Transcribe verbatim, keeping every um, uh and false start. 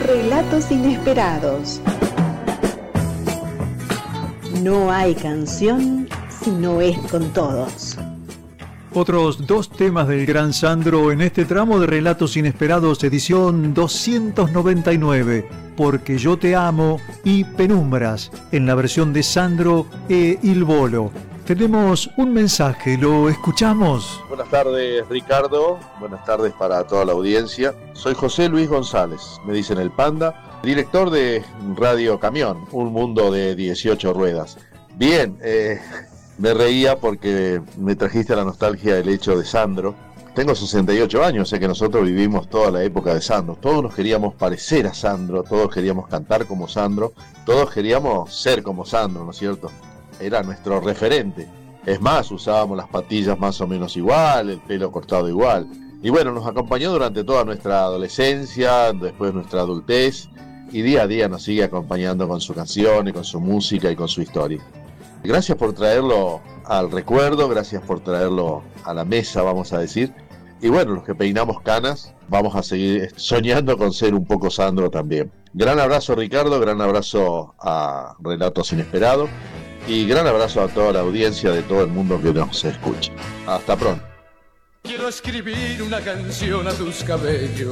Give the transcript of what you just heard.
Relatos inesperados. No hay canción si no es con todos. Otros dos temas del gran Sandro en este tramo de Relatos Inesperados, edición doscientos noventa y nueve, Porque yo te amo y Penumbras, en la versión de Sandro e Il Bolo. Tenemos un mensaje, ¿lo escuchamos? Buenas tardes, Ricardo. Buenas tardes para toda la audiencia. Soy José Luis González, me dicen el Panda, director de Radio Camión, un mundo de dieciocho ruedas. Bien, eh... me reía porque me trajiste a la nostalgia el hecho de Sandro. Tengo sesenta y ocho años, sé que nosotros vivimos toda la época de Sandro. Todos nos queríamos parecer a Sandro, todos queríamos cantar como Sandro, todos queríamos ser como Sandro, ¿no es cierto? Era nuestro referente. Es más, usábamos las patillas más o menos igual, el pelo cortado igual. Y bueno, nos acompañó durante toda nuestra adolescencia, después nuestra adultez, y día a día nos sigue acompañando con su canción y con su música y con su historia. Gracias por traerlo al recuerdo, gracias por traerlo a la mesa, vamos a decir. Y bueno, los que peinamos canas, vamos a seguir soñando con ser un poco Sandro también. Gran abrazo, Ricardo, gran abrazo a Relatos Inesperados y gran abrazo a toda la audiencia de todo el mundo que nos escucha. Hasta pronto. Quiero escribir una canción a tus cabellos,